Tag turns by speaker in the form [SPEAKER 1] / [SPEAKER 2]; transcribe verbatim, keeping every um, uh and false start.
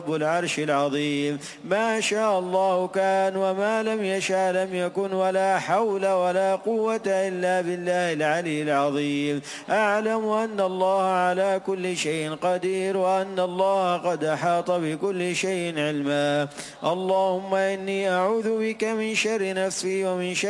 [SPEAKER 1] رب العرش العظيم. ما شاء الله كان وما لم يشاء لم يكن ولا حول ولا قوة إلا بالله العلي العظيم. أعلم أن الله على كل شيء قدير وأن الله قد أحاط بكل شيء علما. اللهم إني أعوذ بك من شر نفسي ومن شر